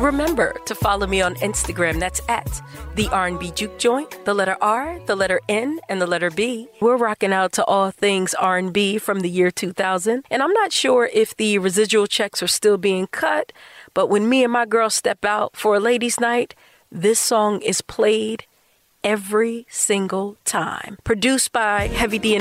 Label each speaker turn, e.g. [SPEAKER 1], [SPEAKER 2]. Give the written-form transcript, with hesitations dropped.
[SPEAKER 1] Remember to follow me on Instagram. That's at the R&B Juke Joint, the letter R, the letter N, and the letter B. We're rocking out to all things R&B from the year 2000. And I'm not sure if the residual checks are still being cut, but when me and my girls step out for a ladies' night, this song is played every single time. Produced by Heavy D and